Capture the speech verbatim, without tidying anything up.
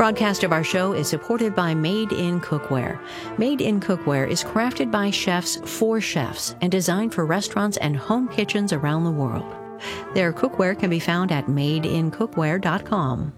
broadcast of our show is supported by Made in Cookware. Made in Cookware is crafted by chefs for chefs and designed for restaurants and home kitchens around the world. Their cookware can be found at made in cookware dot com.